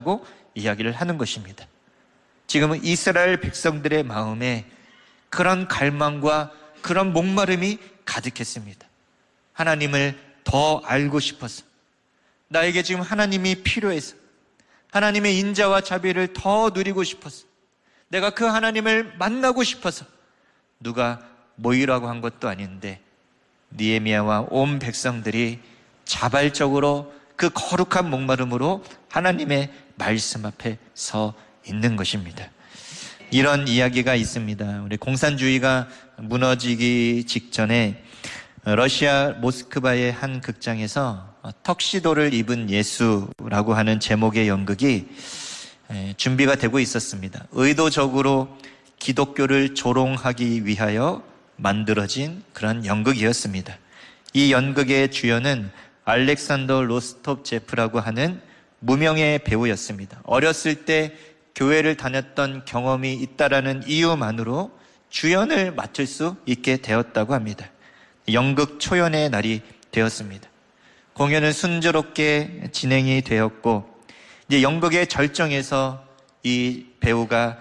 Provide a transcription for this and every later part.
이야기를 하는 것입니다. 지금은 이스라엘 백성들의 마음에 그런 갈망과 그런 목마름이 가득했습니다. 하나님을 더 알고 싶어서, 나에게 지금 하나님이 필요해서, 하나님의 인자와 자비를 더 누리고 싶어서, 내가 그 하나님을 만나고 싶어서 누가 모이라고 한 것도 아닌데 느헤미야와 온 백성들이 자발적으로 그 거룩한 목마름으로 하나님의 말씀 앞에 서 있는 것입니다. 이런 이야기가 있습니다. 우리 공산주의가 무너지기 직전에 러시아 모스크바의 한 극장에서 턱시도를 입은 예수라고 하는 제목의 연극이 준비가 되고 있었습니다. 의도적으로 기독교를 조롱하기 위하여 만들어진 그런 연극이었습니다. 이 연극의 주연은 알렉산더 로스톱제프라고 하는 무명의 배우였습니다. 어렸을 때 교회를 다녔던 경험이 있다라는 이유만으로 주연을 맡을 수 있게 되었다고 합니다. 연극 초연의 날이 되었습니다. 공연은 순조롭게 진행이 되었고, 이제 연극의 절정에서 이 배우가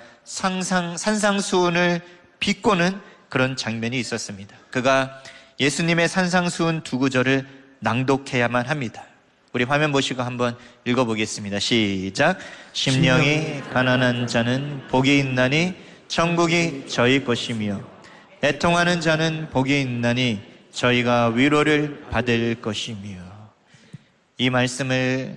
산상수훈을 비꼬는 그런 장면이 있었습니다. 그가 예수님의 산상수훈 두 구절을 낭독해야만 합니다. 우리 화면 보시고 한번 읽어보겠습니다. 시작. 심령이 가난한 자는 복이 있나니 천국이 저희 것이며, 애통하는 자는 복이 있나니 저희가 위로를 받을 것이며. 이 말씀을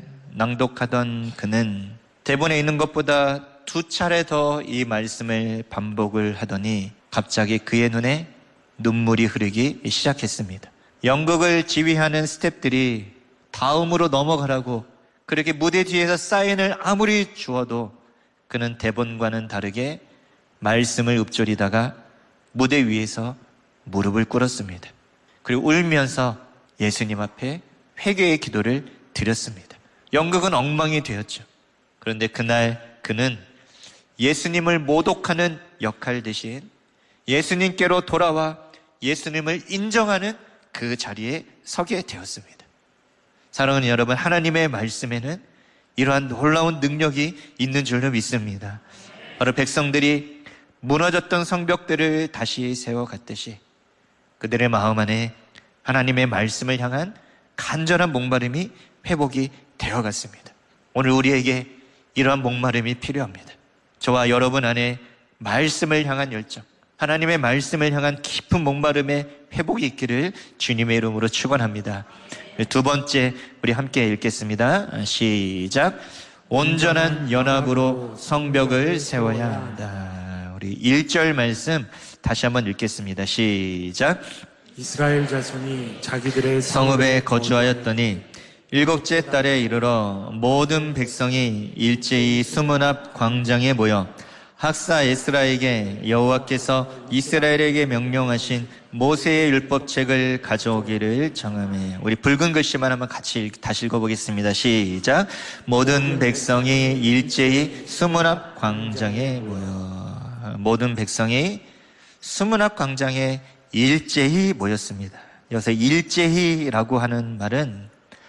낭독하던 그는 대본에 있는 것보다 2차례 더 이 말씀을 반복을 하더니 갑자기 그의 눈에 눈물이 흐르기 시작했습니다. 연극을 지휘하는 스태프들이 다음으로 넘어가라고 그렇게 무대 뒤에서 사인을 아무리 주어도 그는 대본과는 다르게 말씀을 읊조리다가 무대 위에서 무릎을 꿇었습니다. 그리고 울면서 예수님 앞에 회개의 기도를 드렸습니다. 연극은 엉망이 되었죠. 그런데 그날 그는 예수님을 모독하는 역할 대신 예수님께로 돌아와 예수님을 인정하는 그 자리에 서게 되었습니다. 사랑하는 여러분, 하나님의 말씀에는 이러한 놀라운 능력이 있는 줄로 믿습니다. 바로 백성들이 무너졌던 성벽들을 다시 세워갔듯이 그들의 마음 안에 하나님의 말씀을 향한 간절한 목마름이 회복이 되어갔습니다. 오늘 우리에게 이러한 목마름이 필요합니다. 저와 여러분 안에 말씀을 향한 열정, 하나님의 말씀을 향한 깊은 목마름의 회복이 있기를 주님의 이름으로 축원합니다. 두 번째, 우리 함께 읽겠습니다. 시작. 온전한 연합으로 성벽을 세워야 한다. 우리 1절 말씀 다시 한번 읽겠습니다. 시작. 이스라엘 자손이 자기들의 성읍에 거주하였더니 7째 달에 이르러 모든 백성이 일제히 수문 앞 광장에 모여 학사 에스라에게 여호와께서 이스라엘에게 명령하신 모세의 율법책을 가져오기를 정하매. 우리 붉은 글씨만 한번 같이 다시 읽어보겠습니다. 시작. 모든 백성이 일제히 수문 앞 광장에 모여. 모든 백성이 수문 앞 광장에 일제히 모였습니다. 여기서 일제히라고 하는 말은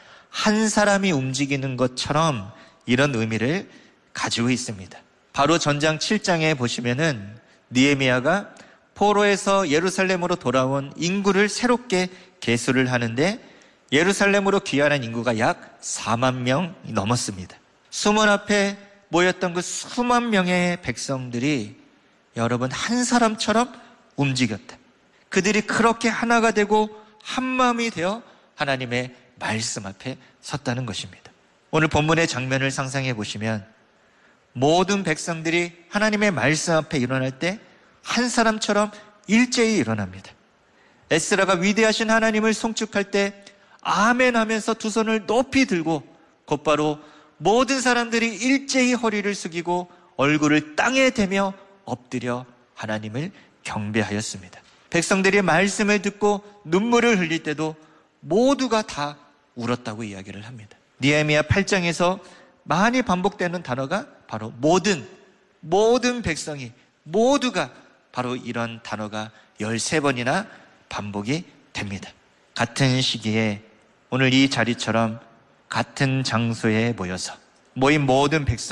한 사람이 움직이는 것처럼 이런 의미를 가지고 있습니다. 바로 전장 7장에 보시면은 느헤미야가 포로에서 예루살렘으로 돌아온 인구를 새롭게 계수를 하는데 예루살렘으로 귀환한 인구가 약 4만 명이 넘었습니다. 수문 앞에 모였던 그 수만 명의 백성들이 여러분 한 사람처럼 움직였다. 그들이 그렇게 하나가 되고 한 마음이 되어 하나님의 말씀 앞에 섰다는 것입니다. 오늘 본문의 장면을 상상해 보시면 모든 백성들이 하나님의 말씀 앞에 일어날 때 한 사람처럼 일제히 일어납니다. 에스라가 위대하신 하나님을 송축할 때 아멘 하면서 두 손을 높이 들고 곧바로 모든 사람들이 일제히 허리를 숙이고 얼굴을 땅에 대며 엎드려 하나님을 경배하였습니다. 백성들이 말씀을 듣고 눈물을 흘릴 때도 모두가 다 울었다고 이야기를 합니다. 느헤미야 8장에서 많이 반복되는 단어가 바로 모든 백성이, 모두가 바로 이런 단어가 13번이나 반복이 됩니다. 같은 시기에 오늘 이 자리처럼 같은 장소에 모여서 모인 모든 백성